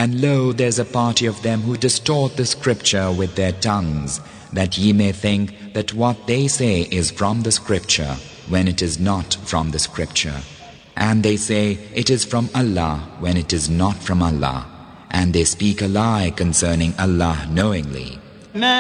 And lo, there's a party of them who distort the scripture with their tongues, that ye may think that what they say is from the scripture, when it is not from the scripture. And they say it is from Allah, when it is not from Allah. And they speak a lie concerning Allah knowingly.